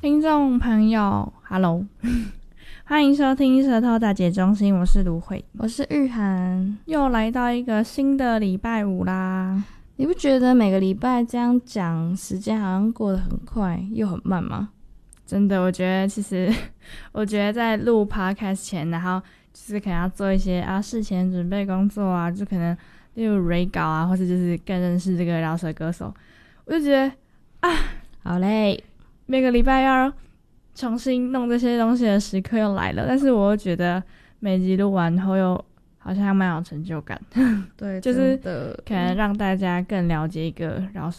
听众朋友 ，Hello， 欢迎收听舌头大姐中心，我是芦荟， 我是玉涵， 又来到一个新的礼拜五啦。 你不觉得每个礼拜这样讲，时间好像过得很快又很慢吗？ 真的，我觉得在录 podcast 前，然后就是可能要做一些事前准备工作啊，就可能例如蕊稿啊，或者就是更认识这个饶舌歌手，我就觉得好累， 每个礼拜要重新弄这些东西的时刻又来了，但是我又觉得每集录完后又好像蛮有成就感。 对， 就是可能让大家更了解一个饶舌